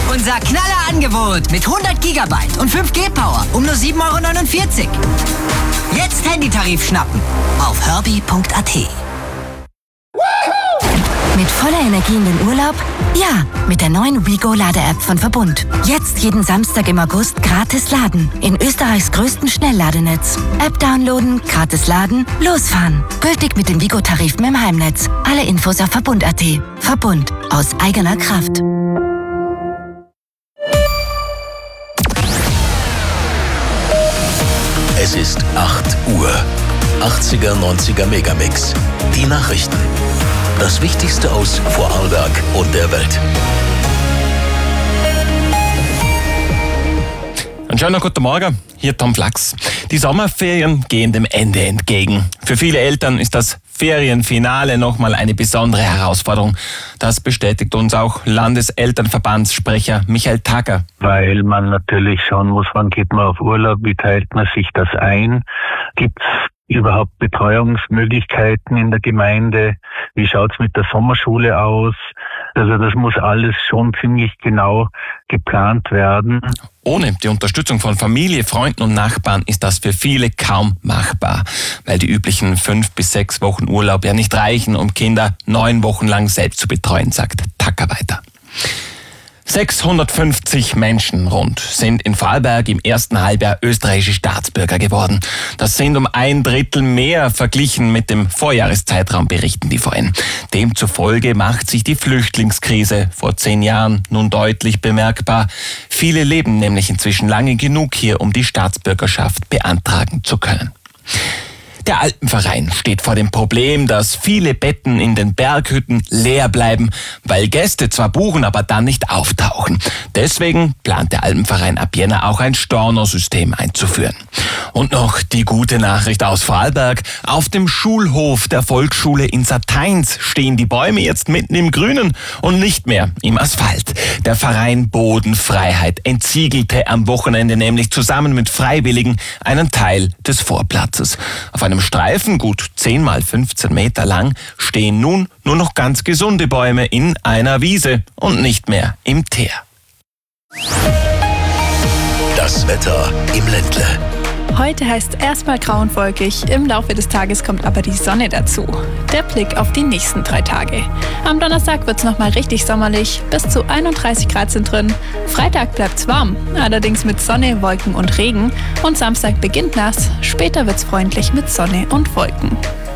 Unser Knaller-Angebot mit 100 GB und 5G Power um nur 7,49 €. Jetzt Handytarif schnappen auf herbie.at. Mit voller Energie in den Urlaub? Ja, mit der neuen WeGo-Lade-App von Verbund. Jetzt jeden Samstag im August gratis laden. In Österreichs größten Schnellladenetz. App downloaden, gratis laden, losfahren. Gültig mit den WeGo-Tarifen im Heimnetz. Alle Infos auf Verbund.at. Verbund. Aus eigener Kraft. Es ist 8 Uhr. 80er, 90er Megamix. Die Nachrichten. Das Wichtigste aus Vorarlberg und der Welt. Einen schönen guten Morgen, hier Tom Flachs. Die Sommerferien gehen dem Ende entgegen. Für viele Eltern ist das Ferienfinale nochmal eine besondere Herausforderung. Das bestätigt uns auch Landeselternverbandssprecher Michael Tacker. Weil man natürlich schauen muss, wann geht man auf Urlaub, wie teilt man sich das ein, gibt's überhaupt Betreuungsmöglichkeiten in der Gemeinde? Wie schaut's mit der Sommerschule aus? Also das muss alles schon ziemlich genau geplant werden. Ohne die Unterstützung von Familie, Freunden und Nachbarn ist das für viele kaum machbar, weil die üblichen 5 bis 6 Wochen Urlaub ja nicht reichen, um Kinder 9 Wochen lang selbst zu betreuen, sagt Tacker weiter. 650 Menschen rund sind in Vorarlberg im ersten Halbjahr österreichische Staatsbürger geworden. Das sind um 1/3 mehr verglichen mit dem Vorjahreszeitraum, berichten die VN. Demzufolge macht sich die Flüchtlingskrise vor 10 Jahren nun deutlich bemerkbar. Viele leben nämlich inzwischen lange genug hier, um die Staatsbürgerschaft beantragen zu können. Der Alpenverein steht vor dem Problem, dass viele Betten in den Berghütten leer bleiben, weil Gäste zwar buchen, aber dann nicht auftauchen. Deswegen plant der Alpenverein ab Jänner auch ein Stornosystem einzuführen. Und noch die gute Nachricht aus Vorarlberg. Auf dem Schulhof der Volksschule in Sateins stehen die Bäume jetzt mitten im Grünen und nicht mehr im Asphalt. Der Verein Bodenfreiheit entziegelte am Wochenende nämlich zusammen mit Freiwilligen einen Teil des Vorplatzes. Auf einem Streifen, gut 10 mal 15 Meter lang, stehen nun nur noch ganz gesunde Bäume in einer Wiese und nicht mehr im Teer. Das Wetter im Ländle. Heute heißt es erstmal grau und wolkig, im Laufe des Tages kommt aber die Sonne dazu. Der Blick auf die nächsten 3 Tage. Am Donnerstag wird es nochmal richtig sommerlich, bis zu 31 Grad sind drin. Freitag bleibt es warm, allerdings mit Sonne, Wolken und Regen. Und Samstag beginnt nass, später wird es freundlich mit Sonne und Wolken.